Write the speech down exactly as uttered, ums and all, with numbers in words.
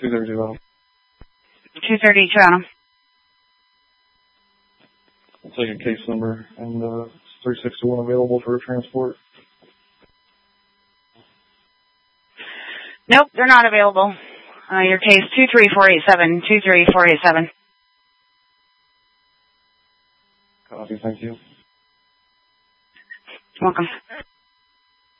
two thirty-two Adam. two thirty-two Adam. I'll take a case number, and uh, three sixty-one available for transport. Nope, they're not available. Uh, your case two three four eight seven, two three four eight seven. Copy, thank you. Welcome.